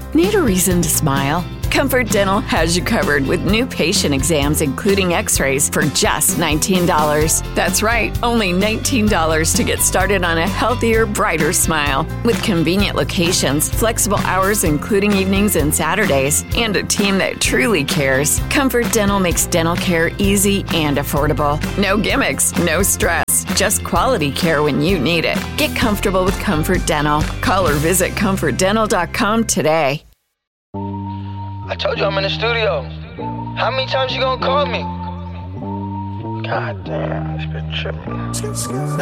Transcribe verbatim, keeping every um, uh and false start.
Need a reason to smile? Comfort Dental has you covered with new patient exams, including x-rays, for just nineteen dollars. That's right, only nineteen dollars to get started on a healthier, brighter smile. With convenient locations, flexible hours including evenings and Saturdays, and a team that truly cares, Comfort Dental makes dental care easy and affordable. No gimmicks, no stress, just quality care when you need it. Get comfortable with Comfort Dental. Call or visit comfort dental dot com today. I told you I'm in the studio. How many times you gonna call me? God damn, it's been tripping.